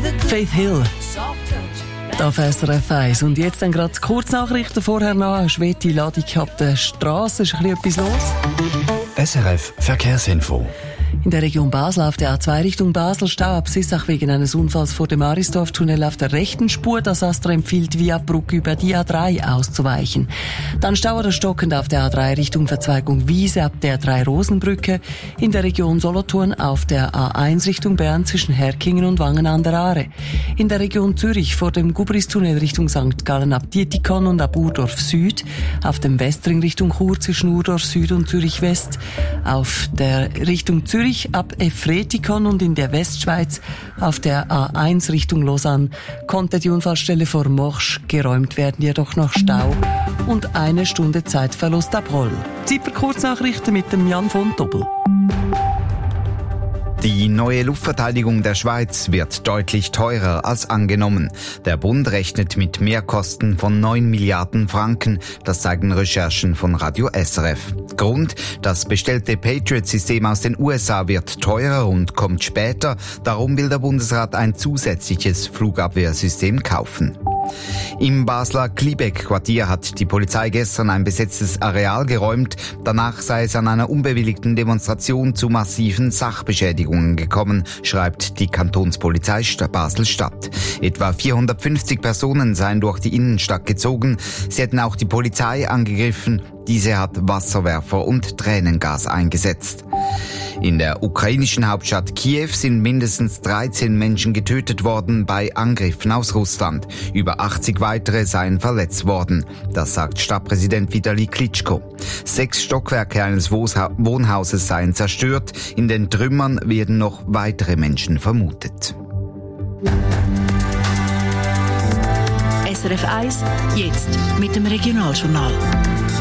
Faith Hill. Auf SRF 1. Und jetzt dann gerade Kurznachrichten. Vorher noch eine schwere Ladung ab der Straße. Ist ein bisschen etwas los? SRF Verkehrsinfo. In der Region Basel auf der A2 Richtung Basel Stau ab Sissach wegen eines Unfalls vor dem Arisdorf-Tunnel auf der rechten Spur. Das Astra empfiehlt, via Brücke über die A3 auszuweichen. Dann Stau oder stockend auf der A3 Richtung Verzweigung Wiese ab der A3 in der Region Solothurn auf der A1 Richtung Bern zwischen Herkingen und Wangen an der Aare. In der Region Zürich vor dem Gubris-Tunnel Richtung St. Gallen ab Dietikon und ab Urdorf Süd. Auf dem Westring Richtung Chur zwischen Urdorf Süd und Zürich West. Auf der Richtung Zürich ab Efretikon und in der Westschweiz auf der A1 Richtung Lausanne konnte die Unfallstelle vor Morsch geräumt werden, jedoch noch Stau und 1 Stunde Zeitverlust ab Roll. Zeit für Kurznachrichten mit dem Jan von Doppel. Die neue Luftverteidigung der Schweiz wird deutlich teurer als angenommen. Der Bund rechnet mit Mehrkosten von 9 Milliarden Franken. Das zeigen Recherchen von Radio SRF. Grund: das bestellte Patriot-System aus den USA wird teurer und kommt später. Darum will der Bundesrat ein zusätzliches Flugabwehrsystem kaufen. Im Basler Kliebeck-Quartier hat die Polizei gestern ein besetztes Areal geräumt. Danach sei es an einer unbewilligten Demonstration zu massiven Sachbeschädigungen gekommen, schreibt die Kantonspolizei Basel-Stadt. Etwa 450 Personen seien durch die Innenstadt gezogen. Sie hätten auch die Polizei angegriffen. Diese hat Wasserwerfer und Tränengas eingesetzt. In der ukrainischen Hauptstadt Kiew sind mindestens 13 Menschen getötet worden bei Angriffen aus Russland. Über 80 weitere seien verletzt worden. Das sagt Stadtpräsident Vitali Klitschko. 6 Stockwerke eines Wohnhauses seien zerstört. In den Trümmern werden noch weitere Menschen vermutet. SRF 1, jetzt mit dem Regionaljournal.